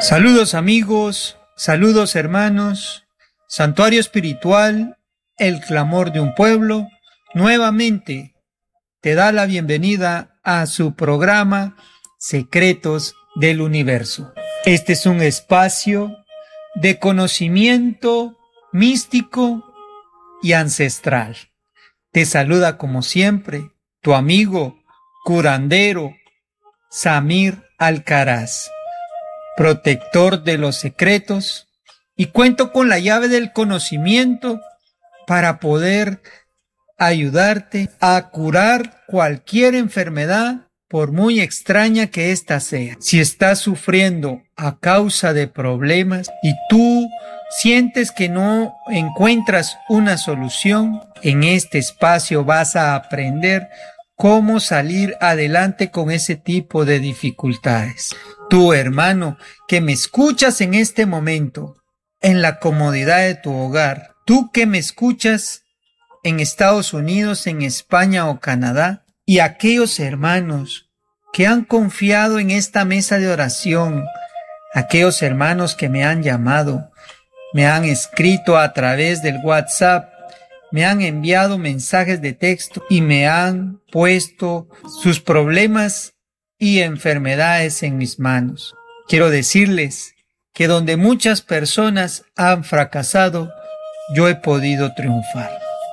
Saludos amigos, saludos hermanos, Santuario Espiritual, el clamor de un pueblo, nuevamente te da la bienvenida a su programa Secretos del Universo. Este es un espacio de conocimiento místico y ancestral. Te saluda como siempre tu amigo curandero Samir Alcaraz, protector de los secretos, y cuento con la llave del conocimiento para poder ayudarte a curar cualquier enfermedad, por muy extraña que ésta sea. Si estás sufriendo a causa de problemas y tú sientes que no encuentras una solución, en este espacio vas a aprender cómo salir adelante con ese tipo de dificultades. Tú, hermano, que me escuchas en este momento, en la comodidad de tu hogar, tú que me escuchas en Estados Unidos, en España o Canadá, y aquellos hermanos que han confiado en esta mesa de oración, aquellos hermanos que me han llamado, me han escrito a través del WhatsApp, me han enviado mensajes de texto y me han puesto sus problemas y enfermedades en mis manos. Quiero decirles que donde muchas personas han fracasado, yo he podido triunfar.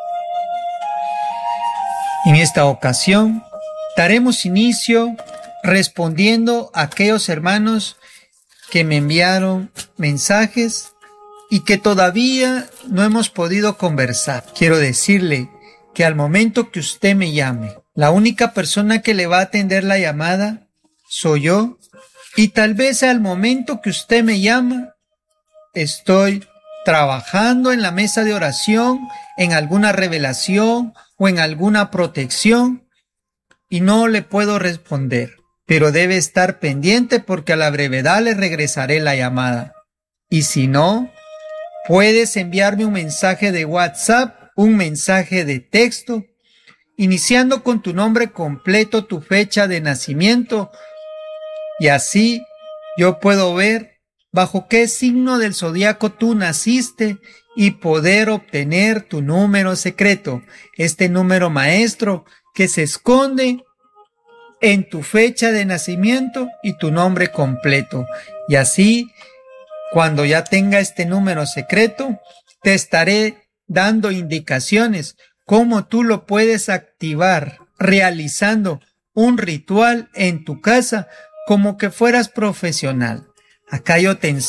En esta ocasión daremos inicio respondiendo a aquellos hermanos que me enviaron mensajes y que todavía no hemos podido conversar. Quiero decirle que al momento que usted me llame, la única persona que le va a atender la llamada soy yo, y tal vez al momento que usted me llama, estoy trabajando en la mesa de oración, en alguna revelación o en alguna protección, y no le puedo responder. Pero debe estar pendiente porque a la brevedad le regresaré la llamada. Y si no, puedes enviarme un mensaje de WhatsApp, un mensaje de texto, iniciando con tu nombre completo, tu fecha de nacimiento, y así yo puedo ver bajo qué signo del zodiaco tú naciste y poder obtener tu número secreto, este número maestro que se esconde en tu fecha de nacimiento y tu nombre completo. Y así, cuando ya tenga este número secreto, te estaré dando indicaciones cómo tú lo puedes activar realizando un ritual en tu casa como que fueras profesional. Acá yo te enseño